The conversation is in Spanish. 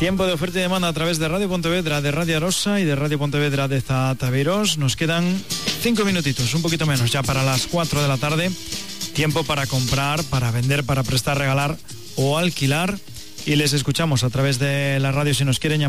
Tiempo de oferta y demanda a través de Radio Pontevedra, de Radio Arosa y de Radio Pontevedra de Zataviros. Nos quedan 5 minutitos, un poquito menos, ya para las 4 de la tarde. Tiempo para comprar, para vender, para prestar, regalar o alquilar. Y les escuchamos a través de la radio si nos quieren llamar.